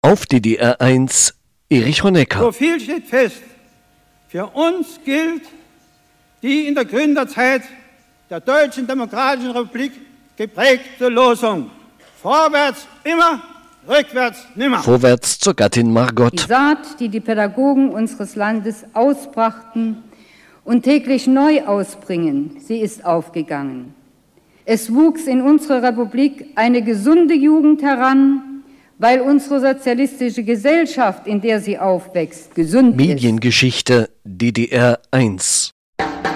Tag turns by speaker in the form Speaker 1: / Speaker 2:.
Speaker 1: Auf DDR 1, Erich Honecker.
Speaker 2: So viel steht fest. Für uns gilt die in der Gründerzeit der Deutschen Demokratischen Republik geprägte Losung: Vorwärts immer, rückwärts nimmer.
Speaker 1: Vorwärts zur Gattin Margot.
Speaker 3: Die Saat, die die Pädagogen unseres Landes ausbrachten und täglich neu ausbringen, sie ist aufgegangen. Es wuchs in unserer Republik eine gesunde Jugend heran, weil unsere sozialistische Gesellschaft, in der sie aufwächst, gesund ist.
Speaker 1: Mediengeschichte DDR 1.